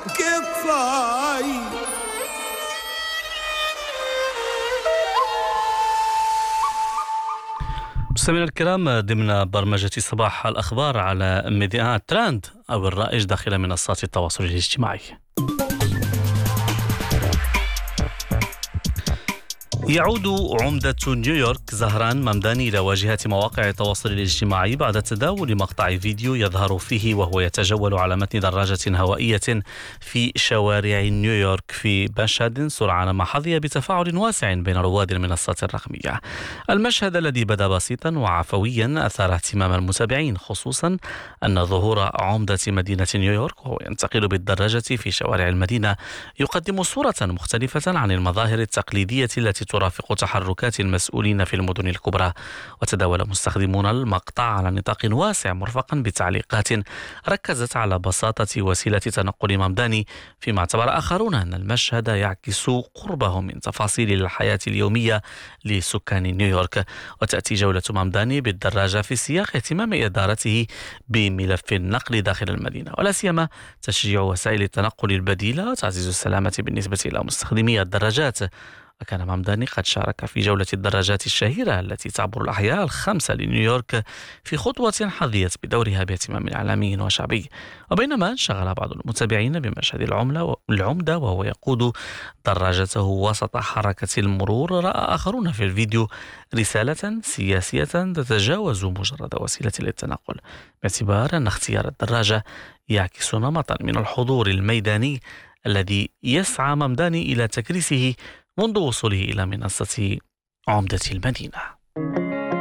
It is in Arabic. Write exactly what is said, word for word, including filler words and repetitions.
كفاي. مستمعينا الكرام، ضمن برمجة صباح الأخبار على ميديا ترند أو الرائج داخل منصات التواصل الاجتماعي. يعود عمدة نيويورك زهران ممداني إلى واجهة مواقع التواصل الاجتماعي بعد تداول مقطع فيديو يظهر فيه وهو يتجول على متن دراجة هوائية في شوارع نيويورك في مشهد سرعان ما حظي بتفاعل واسع بين رواد المنصات الرقمية. المشهد الذي بدا بسيطا وعفويا أثار اهتمام المتابعين، خصوصا أن ظهور عمدة مدينة نيويورك وهو ينتقل بالدراجة في شوارع المدينة يقدم صورة مختلفة عن المظاهر التقليدية التي ترافق تحركات المسؤولين في المدن الكبرى. وتداول مستخدمون المقطع على نطاق واسع مرفقا بتعليقات ركزت على بساطة وسيلة تنقل ممداني، فيما اعتبر آخرون أن المشهد يعكس قربه من تفاصيل الحياة اليومية لسكان نيويورك. وتأتي جولة ممداني بالدراجة في سياق اهتمام إدارته بملف النقل داخل المدينة، ولا سيما تشجيع وسائل التنقل البديلة وتعزيز السلامة بالنسبة إلى مستخدمي الدراجات. وكان ممداني قد شارك في جولة الدراجات الشهيرة التي تعبر الأحياء الخمسة لنيويورك في خطوة حظيت بدورها باهتمام إعلامي وشعبي. وبينما انشغل بعض المتابعين بمشهد العملة العمدة وهو يقود دراجته وسط حركة المرور، رأى آخرون في الفيديو رسالة سياسية تتجاوز مجرد وسيلة للتنقل، باعتبار أن اختيار الدراجة يعكس نمطا من الحضور الميداني الذي يسعى ممداني إلى تكريسه منذ وصوله إلى منصة عمدة المدينة.